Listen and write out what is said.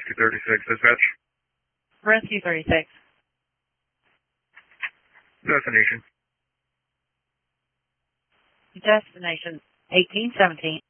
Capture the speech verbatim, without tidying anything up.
Rescue thirty-six, dispatch. Rescue thirty-six. Destination. Destination eighteen seventeen.